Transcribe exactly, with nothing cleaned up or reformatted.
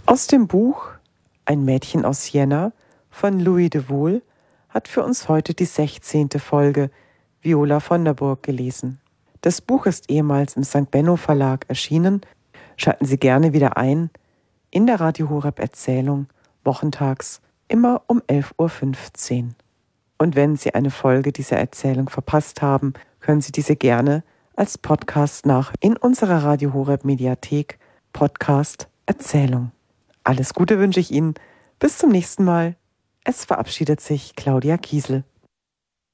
Aus dem Buch Ein Mädchen aus Jena von Louis de Wohl hat für uns heute die sechzehnte Folge Viola von der Burg gelesen. Das Buch ist ehemals im Sankt Benno Verlag erschienen. Schalten Sie gerne wieder ein in der Radio Horeb Erzählung, wochentags, immer um elf Uhr fünfzehn. Und wenn Sie eine Folge dieser Erzählung verpasst haben, können Sie diese gerne als Podcast nach in unserer Radio Horeb Mediathek Podcast Erzählung. Alles Gute wünsche ich Ihnen. Bis zum nächsten Mal. Es verabschiedet sich Claudia Kiesel.